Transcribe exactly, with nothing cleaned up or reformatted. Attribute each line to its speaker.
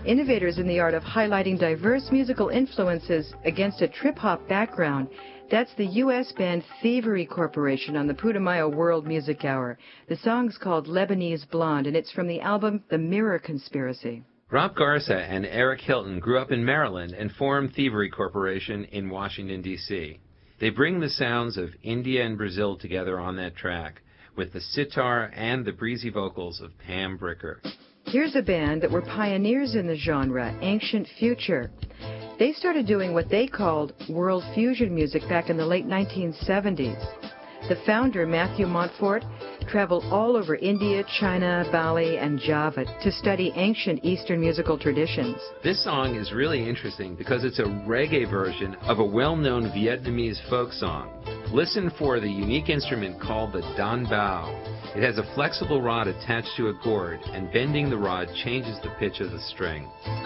Speaker 1: Innovators in the art of highlighting diverse musical influences against a trip-hop background. That's the U S band Thievery Corporation on the Putumayo World Music Hour. The song's called Lebanese Blonde, and it's from the album The Mirror Conspiracy.
Speaker 2: Rob Garza and Eric Hilton grew up in Maryland and formed Thievery Corporation in Washington, D C They bring the sounds of India and Brazil together on that track, with the sitar and the breezy vocals of Pam Bricker.
Speaker 1: Here's a band that were pioneers in the genre, Ancient Future. They started doing what they called world fusion music back in the late nineteen seventies. The founder, Matthew Montfort, traveled all over India, China, Bali, and Java to study ancient Eastern musical traditions.
Speaker 2: This song is really interesting because it's a reggae version of a well-known Vietnamese folk song. Listen for the unique instrument called the dan bao. It has a flexible rod attached to a gourd, and bending the rod changes the pitch of the string.